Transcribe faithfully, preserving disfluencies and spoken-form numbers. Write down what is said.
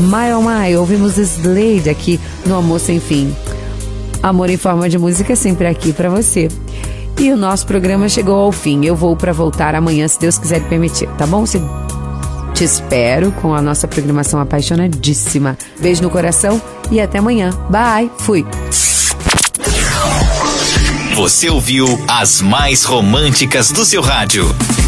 Mile on Mile. Ouvimos Slade aqui no Amor Sem Fim. Amor em forma de música sempre aqui pra você. E o nosso programa chegou ao fim. Eu vou pra voltar amanhã, se Deus quiser permitir, tá bom? Se... Te espero com a nossa programação apaixonadíssima. Beijo no coração e até amanhã. Bye, fui. Você ouviu as mais românticas do seu rádio.